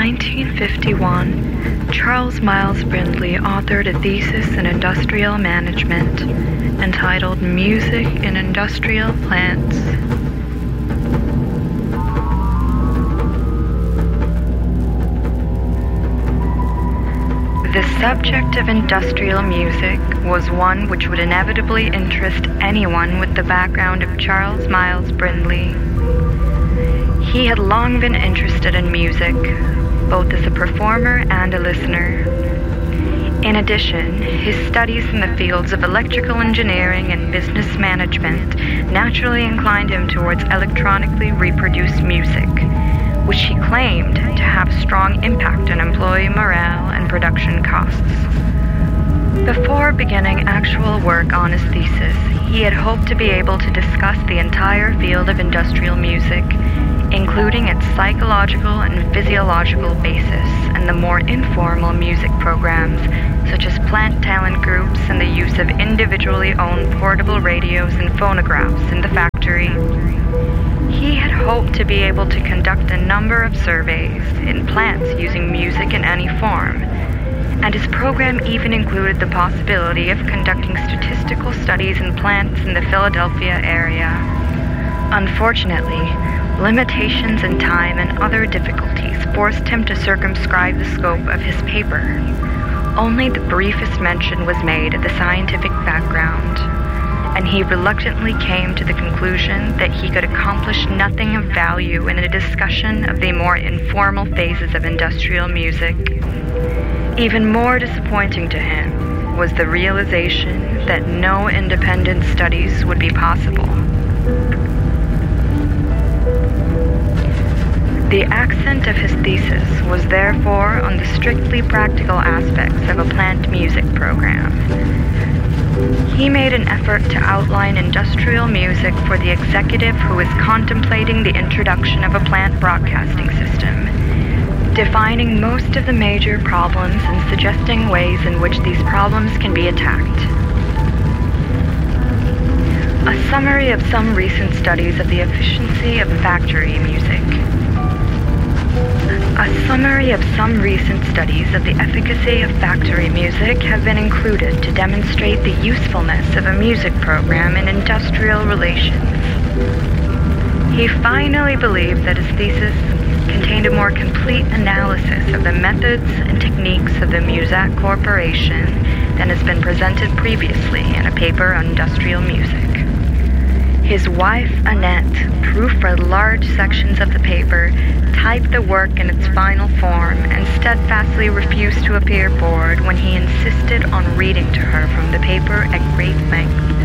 1951, Charles Miles Brindley authored a thesis in industrial management entitled Music in Industrial Plants. The subject of industrial music was one which would inevitably interest anyone with the background of Charles Miles Brindley. He had long been interested in music, both as a performer and a listener. In addition, his studies in the fields of electrical engineering and business management naturally inclined him towards electronically reproduced music, which he claimed to have strong impact on employee morale and production costs. Before beginning actual work on his thesis, he had hoped to be able to discuss the entire field of industrial music, including its psychological and physiological basis and the more informal music programs, such as plant talent groups and the use of individually owned portable radios and phonographs in the factory. He had hoped to be able to conduct a number of surveys in plants using music in any form, and his program even included the possibility of conducting statistical studies in plants in the Philadelphia area. Unfortunately, limitations in time and other difficulties forced him to circumscribe the scope of his paper. Only the briefest mention was made of the scientific background, and he reluctantly came to the conclusion that he could accomplish nothing of value in a discussion of the more informal phases of industrial music. Even more disappointing to him was the realization that no independent studies would be possible. The accent of his thesis was therefore on the strictly practical aspects of a plant music program. He made an effort to outline industrial music for the executive who is contemplating the introduction of a plant broadcasting system, defining most of the major problems and suggesting ways in which these problems can be attacked. A summary of some recent studies of the efficiency of factory music. A summary of some recent studies of the efficacy of factory music have been included to demonstrate the usefulness of a music program in industrial relations. He finally believed that his thesis contained a more complete analysis of the methods and techniques of the Muzak Corporation than has been presented previously in a paper on industrial music. His wife, Annette, proofread large sections of the paper, typed the work in its final form, and steadfastly refused to appear bored when he insisted on reading to her from the paper at great length.